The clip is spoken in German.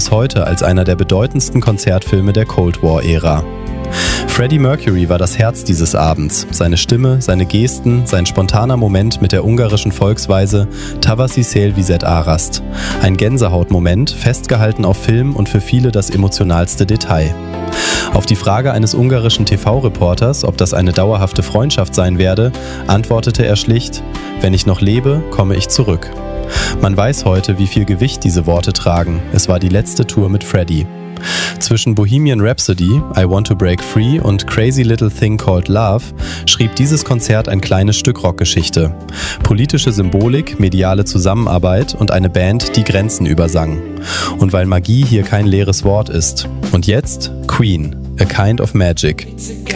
heute als einer der bedeutendsten Konzertfilme der Cold War-Ära. Freddie Mercury war das Herz dieses Abends. Seine Stimme, seine Gesten, sein spontaner Moment mit der ungarischen Volksweise Tavaszi Szél vizet áraszt. Ein Gänsehautmoment, festgehalten auf Film und für viele das emotionalste Detail. Auf die Frage eines ungarischen TV-Reporters, ob das eine dauerhafte Freundschaft sein werde, antwortete er schlicht: „Wenn ich noch lebe, komme ich zurück." Man weiß heute, wie viel Gewicht diese Worte tragen. Es war die letzte Tour mit Freddie. Zwischen Bohemian Rhapsody, I Want to Break Free und Crazy Little Thing Called Love schrieb dieses Konzert ein kleines Stück Rockgeschichte. Politische Symbolik, mediale Zusammenarbeit und eine Band, die Grenzen übersang. Und weil Magie hier kein leeres Wort ist. Und jetzt Queen, A Kind of Magic.